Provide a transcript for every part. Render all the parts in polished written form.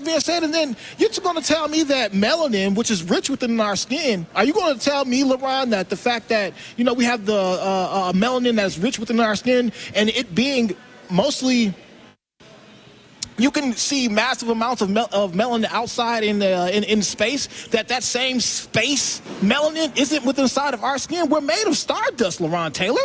being said, and then you're going to tell me that melanin, which is rich within our skin, are you going to tell me, LeBron, that the fact that, we have the melanin that's rich within our skin and it being mostly, you can see massive amounts of melanin outside in space, that same space melanin isn't within inside of our skin? We're made of stardust, LeBron Taylor.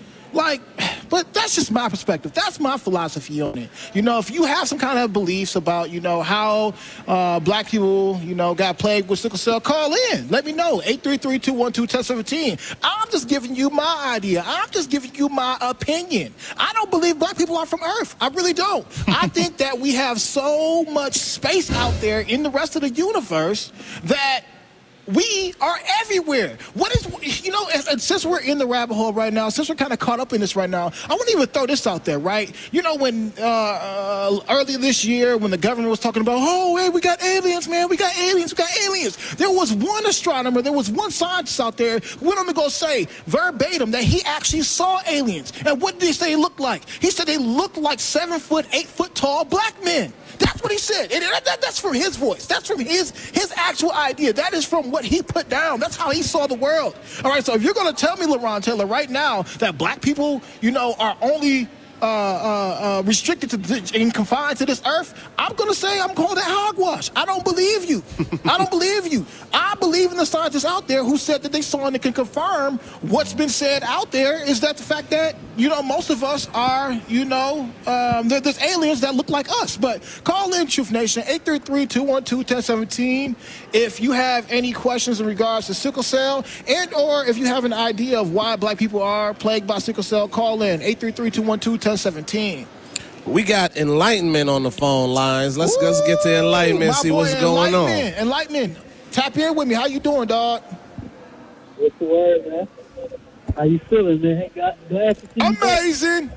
But that's just my perspective. That's my philosophy on it. If you have some kind of beliefs about, how black people, got plagued with sickle cell, call in. Let me know. 833-212-1017. I'm just giving you my idea. I'm just giving you my opinion. I don't believe black people are from Earth. I really don't. I think that we have so much space out there in the rest of the universe that we are everywhere. And since we're in the rabbit hole right now, since we're kind of caught up in this right now, I want to even throw this out there, right? When earlier this year, when the governor was talking about, oh, hey, we got aliens, man, we got aliens. There was one astronomer, there was one scientist out there who went on to go say verbatim that he actually saw aliens. And what did he say they looked like? He said they looked like 7 foot, 8 foot tall black men. That's what he said. And that's from his voice. That's from his actual idea. That is from what he put down. That's how he saw the world. All right, so if you're going to tell me, LeBron Taylor, right now that black people, are only restricted to and confined to this earth, I'm going to say I'm calling that hogwash. I don't believe you. I don't believe you. I believe in the scientists out there who said that they saw and can confirm what's been said out there is that the fact that, most of us are, there's aliens that look like us. But call in, Truth Nation, 833-212-1017 if you have any questions in regards to sickle cell and or if you have an idea of why black people are plagued by sickle cell, call in, 833-212-1017. We got Enlightenment on the phone lines. Let's get to Enlightenment, see what's going on. Enlightenment, tap in with me. How you doing, dog? What's the word, man? How you feeling, man? Glad to see you. Amazing.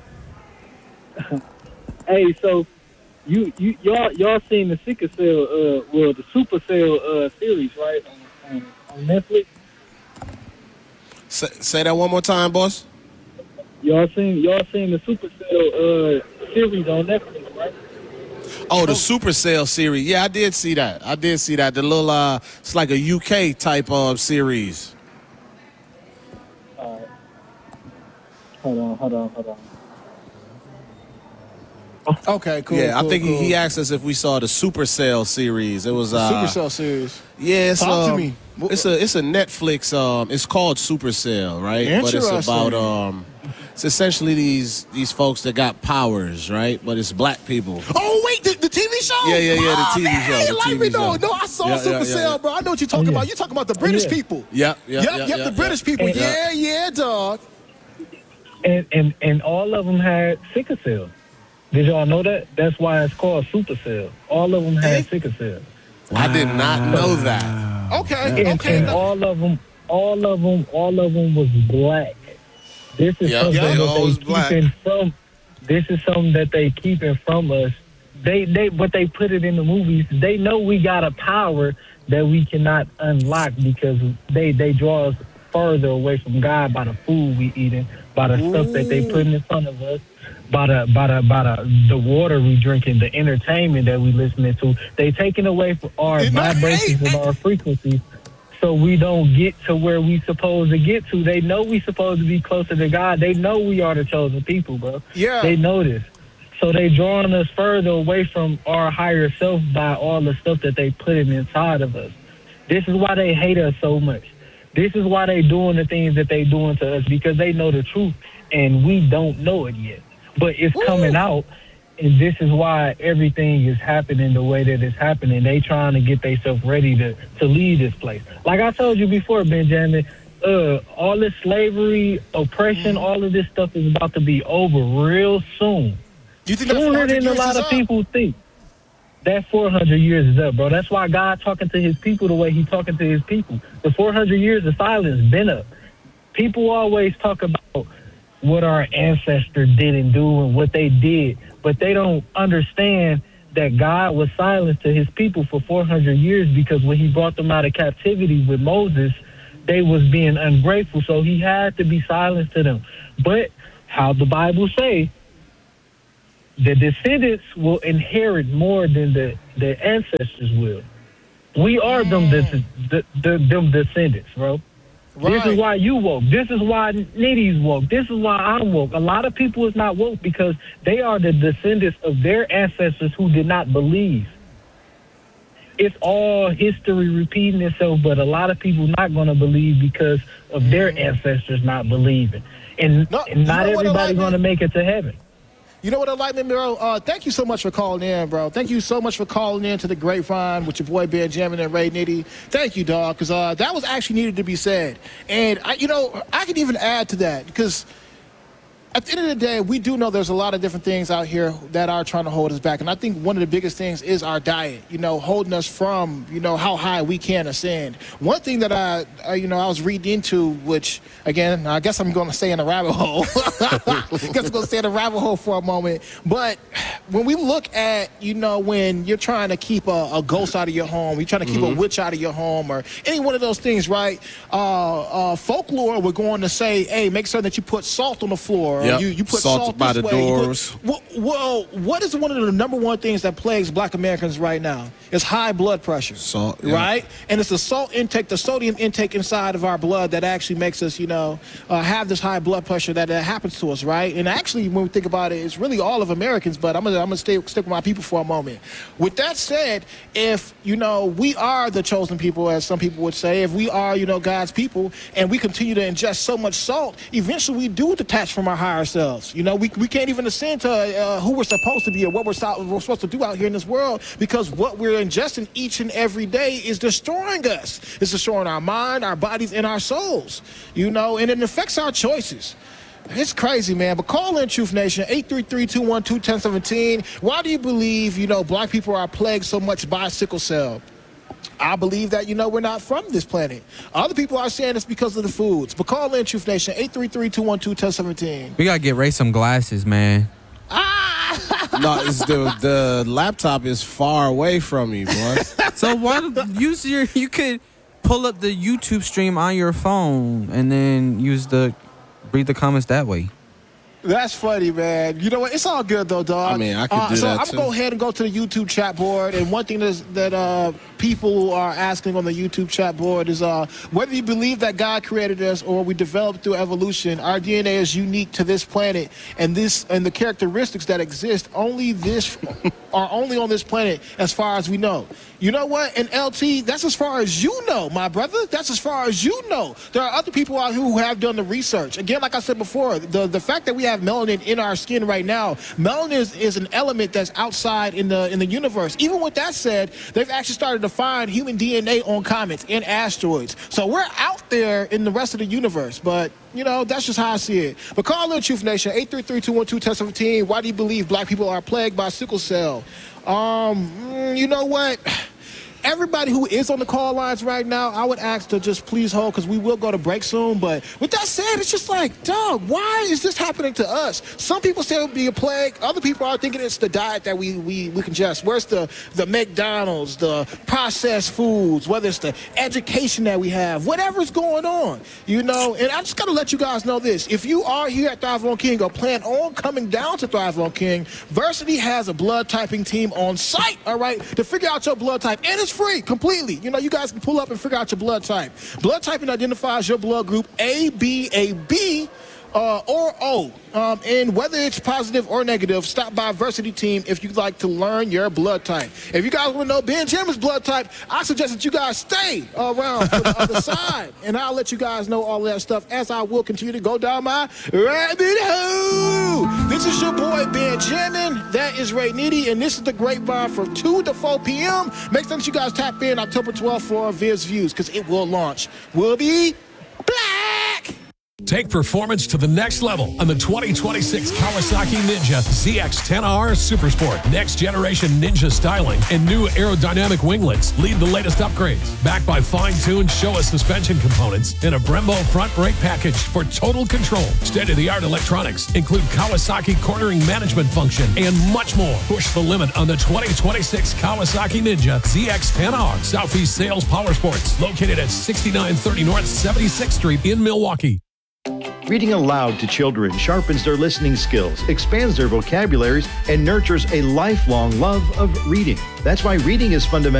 Hey, so y'all seen the sickle cell, the super cell series, right? On Netflix. Say that one more time, boss. Y'all seen the super cell series on Netflix, right? Oh, the Supercell series. Yeah, I did see that. The little, it's like a UK type of series. Hold on. Okay, cool. Yeah, cool, I think cool. he asked us if we saw the Supercell series. It was Supercell series. Yeah, it's Talk to me. It's a Netflix. It's called Supercell, right? But it's about it's essentially these folks that got powers, right? But it's black people. Oh wait, the TV show? Yeah, the TV man, show. The TV show. No, I saw Supercell, bro. I know what you're talking about. You're talking about the British people. Yep, the British people. Yeah, dog. And all of them had sickle cell. Did y'all know that? That's why it's called Supercell. All of them had sickle cell. Wow. I did not know that. Okay. And all of them was black. This is something that they keeping from. This is something that they keeping from us. But they put it in the movies. They know we got a power that we cannot unlock because they draw us further away from God by the food we eating, by the stuff that they putting in front of us, by the water we drinking, the entertainment that we listening to. They taking away from our vibrations and our frequencies, so we don't get to where we supposed to get to. They know we supposed to be closer to God. They know we are the chosen people, bro. Yeah. They know this. So they drawing us further away from our higher self by all the stuff that they putting inside of us. This is why they hate us so much. This is why they doing the things that they doing to us, because they know the truth and we don't know it yet. But it's coming out, and this is why everything is happening the way that it's happening. They trying to get themselves ready to leave this place. Like I told you before, Benjamin, all this slavery, oppression, all of this stuff is about to be over real soon. You think sooner than a lot of people think. That 400 years is up, bro. That's why God talking to his people the way he talking to his people. The 400 years of silence been up. People always talk about what our ancestors didn't do and what they did, but they don't understand that God was silent to his people for 400 years because when he brought them out of captivity with Moses, they was being ungrateful, so he had to be silent to them. But how the Bible say, the descendants will inherit more than the ancestors will. We are them descendants, bro. Right. This is why you woke. This is why Nitty's woke. This is why I'm woke. A lot of people is not woke because they are the descendants of their ancestors who did not believe. It's all history repeating itself, but a lot of people not going to believe because of their ancestors not believing. And not everybody's going to make it to heaven. You know what, Enlightenment, bro? Thank you so much for calling in, bro. Thank you so much for calling in to the Grapevine with your boy Benjamin and Ray Nitty. Thank you, dog, because that was actually needed to be said. And, I can even add to that because at the end of the day, we do know there's a lot of different things out here that are trying to hold us back. And I think one of the biggest things is our diet, holding us from, how high we can ascend. One thing that I was reading into, which, again, I guess I'm going to stay in a rabbit hole. I guess I'm going to stay in a rabbit hole for a moment. But when we look at, when you're trying to keep a ghost out of your home, you're trying to keep a witch out of your home or any one of those things, right? Folklore, we're going to say, hey, make sure that you put salt on the floor. Yep. You put salt by the doors. Well, what is one of the number one things that plagues Black Americans right now? It's high blood pressure. Salt, right? And it's the salt intake, the sodium intake inside of our blood that actually makes us, have this high blood pressure that happens to us, right? And actually, when we think about it, it's really all of Americans. But I'm gonna stick with my people for a moment. With that said, if we are the chosen people, as some people would say, if we are God's people, and we continue to ingest so much salt, eventually we do detach from our higher selves. We can't even ascend to who we're supposed to be or what we're supposed to do out here in this world because what we're ingesting each and every day is destroying us. It's destroying our mind, our bodies, and our souls. And it affects our choices. It's crazy, man. But call in, Truth Nation, 833-212-1017. Why do you believe, Black people are plagued so much by sickle cell? I believe that, we're not from this planet. Other people are saying it's because of the foods. But call in, Truth Nation, 833-212-1017. We got to get Ray some glasses, man. No, it's the laptop is far away from me, boy. So why you could pull up the YouTube stream on your phone and then read the comments that way. That's funny, man. You know what? It's all good, though, dog. I mean, I could do that, I'm too. going to go ahead and go to the YouTube chat board. And one thing that people are asking on the YouTube chat board is whether you believe that God created us or we developed through evolution, our DNA is unique to this planet. And the characteristics that exist are only on this planet as far as we know. You know what? And LT, that's as far as you know, my brother. That's as far as you know. There are other people out here who have done the research. Again, like I said before, the fact that we have melanin in our skin right now, melanin is an element that's outside in the universe. Even with that said, they've actually started to find human DNA on comets and asteroids. So we're out there in the rest of the universe. But, that's just how I see it. But call in, Truth Nation, 833-212-1017. Why do you believe Black people are plagued by sickle cell? You know what? Everybody who is on the call lines right now, I would ask to just please hold because we will go to break soon. But with that said, it's just like, dog, why is this happening to us? Some people say it would be a plague. Other people are thinking it's the diet that we ingest. Where's the McDonald's, the processed foods, whether it's the education that we have, whatever's going on, And I just got to let you guys know this. If you are here at Thrive on King or plan on coming down to Thrive on King, Versity has a blood typing team on site, all right, to figure out your blood type. And it's free completely. You guys can pull up and figure out your blood type. Blood typing identifies your blood group A, B, or O. And whether it's positive or negative, stop by Versity Team if you'd like to learn your blood type. If you guys want to know Benjamin's blood type, I suggest that you guys stay around for the other side. And I'll let you guys know all that stuff as I will continue to go down my rabbit hole. This is your boy Benjamin. That is Ray Nitty. And this is the Grapevine from 2 to 4 p.m. Make sure that you guys tap in October 12th for Viz Views because it will launch. We'll be black. Take performance to the next level on the 2026 Kawasaki Ninja ZX-10R Supersport. Next generation Ninja styling and new aerodynamic winglets lead the latest upgrades. Backed by fine-tuned Showa suspension components and a Brembo front brake package for total control. State-of-the-art electronics include Kawasaki cornering management function and much more. Push the limit on the 2026 Kawasaki Ninja ZX-10R. Southeast Sales Power Sports, located at 6930 North 76th Street in Milwaukee. Reading aloud to children sharpens their listening skills, expands their vocabularies, and nurtures a lifelong love of reading. That's why reading is fundamental